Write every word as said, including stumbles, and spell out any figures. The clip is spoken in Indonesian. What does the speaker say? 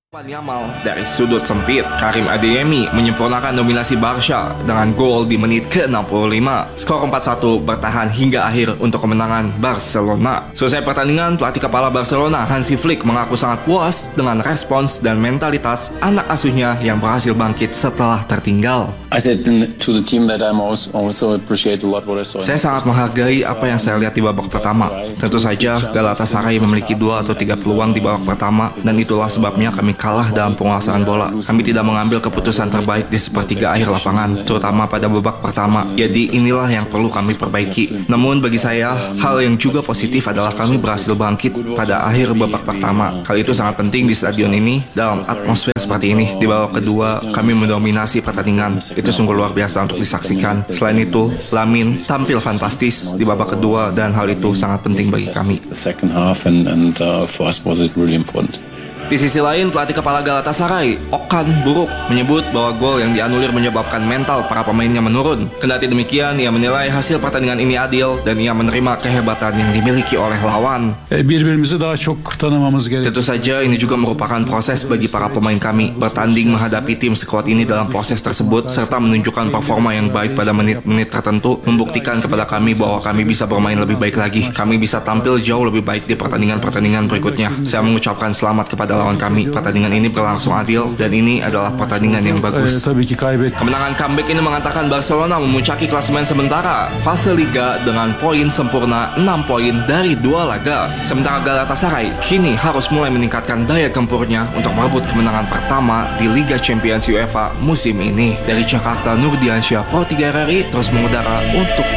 Yamal dari sudut sempit, Karim Adeyemi menyempurnakan dominasi Barca dengan gol di menit ke enam puluh lima. Skor empat satu bertahan hingga akhir untuk kemenangan Barcelona. Selesai pertandingan, pelatih kepala Barcelona Hansi Flick mengaku sangat puas dengan respons dan mentalitas anak asuhnya yang berhasil bangkit setelah tertinggal. I said to the team that I'm also, also appreciate a lot what I saw. Saya sangat menghargai apa yang saya lihat di babak pertama. Tentu saja Galatasaray memiliki dua atau tiga peluang di babak pertama dan itulah sebabnya kami kalah dalam penguasaan bola. Kami tidak mengambil keputusan terbaik di sepertiga akhir lapangan, terutama pada babak pertama. Jadi inilah yang perlu kami perbaiki. Namun bagi saya, hal yang juga positif adalah kami berhasil bangkit pada akhir babak pertama. Hal itu sangat penting di stadion ini dalam atmosfer seperti ini. Di babak kedua, kami mendominasi pertandingan. Itu sungguh luar biasa untuk disaksikan. Selain itu, Lamine tampil fantastis di babak kedua dan hal itu sangat penting bagi kami. The second half and and uh, for us was it really important. Di sisi lain, pelatih kepala Galatasaray, Okan Buruk, menyebut bahwa gol yang dianulir menyebabkan mental para pemainnya menurun. Kendati demikian, ia menilai hasil pertandingan ini adil dan ia menerima kehebatan yang dimiliki oleh lawan. Birbirimizi daha çok tanımamız gerekiyor. Tentu saja ini juga merupakan proses bagi para pemain kami. Bertanding menghadapi tim sekuat ini dalam proses tersebut, serta menunjukkan performa yang baik pada menit-menit tertentu, membuktikan kepada kami bahwa kami bisa bermain lebih baik lagi. Kami bisa tampil jauh lebih baik di pertandingan-pertandingan berikutnya. Saya mengucapkan selamat kepada lawan kami. Pertandingan ini berlangsung adil dan ini adalah pertandingan yang bagus. Kemenangan comeback ini mengatakan Barcelona memuncaki klasemen sementara fase Liga dengan poin sempurna enam poin dari dua laga. Sementara Galatasaray kini harus mulai meningkatkan daya gempurnya untuk merebut kemenangan pertama di Liga Champions UEFA musim ini. Dari Jakarta, Nurdiansyah, Pro tiga R R I terus mengudara untuk